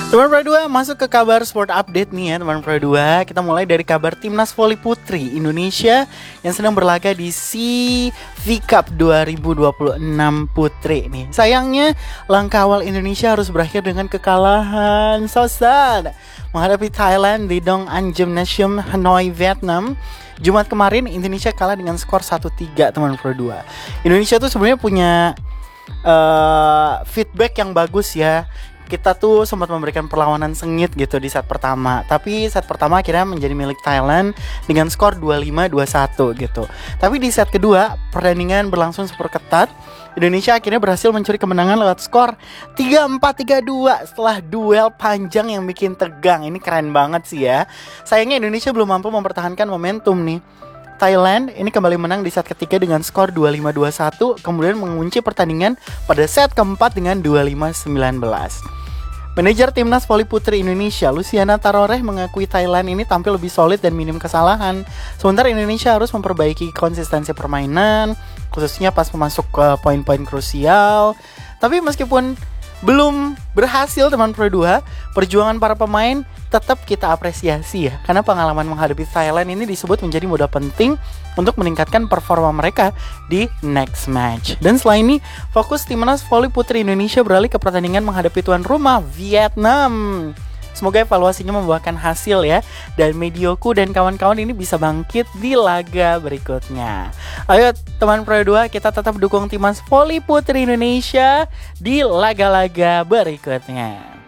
Teman Pro 2 masuk ke kabar sport update nih ya teman Pro 2. Kita mulai dari kabar Timnas Voli Putri Indonesia yang sedang berlaga di CV Cup 2026 Putri nih. Sayangnya langkah awal Indonesia harus berakhir dengan kekalahan so sad menghadapi Thailand di Dong An Gymnasium Hanoi, Vietnam. Jumat kemarin Indonesia kalah dengan skor 1-3 teman Pro 2. Indonesia tuh sebenarnya punya feedback yang bagus ya. Kita tuh sempat memberikan perlawanan sengit gitu di set pertama. Tapi set pertama akhirnya menjadi milik Thailand dengan skor 25-21 gitu. Tapi di set kedua pertandingan berlangsung super ketat. Indonesia akhirnya berhasil mencuri kemenangan lewat skor 3-4-3-2 setelah duel panjang yang bikin tegang. Ini keren banget sih ya. Sayangnya Indonesia belum mampu mempertahankan momentum nih. Thailand ini kembali menang di set ketiga dengan skor 25-21, kemudian mengunci pertandingan pada set keempat dengan 25-19. Manajer Timnas Voli Putri Indonesia, Luciana Taroreh, mengakui Thailand ini tampil lebih solid dan minim kesalahan. Sementara Indonesia harus memperbaiki konsistensi permainan, khususnya pas masuk ke poin-poin krusial. Tapi meskipun belum berhasil teman Pro 2, perjuangan para pemain tetap kita apresiasi ya. Karena pengalaman menghadapi Thailand ini disebut menjadi modal penting untuk meningkatkan performa mereka di next match. Dan selain ini, fokus Timnas Voli Putri Indonesia beralih ke pertandingan menghadapi tuan rumah Vietnam. Semoga evaluasinya membuahkan hasil ya, dan Medioku dan kawan-kawan ini bisa bangkit di laga berikutnya. Ayo teman Pro 2, kita tetap dukung Timnas Voli Putri Indonesia di laga-laga berikutnya.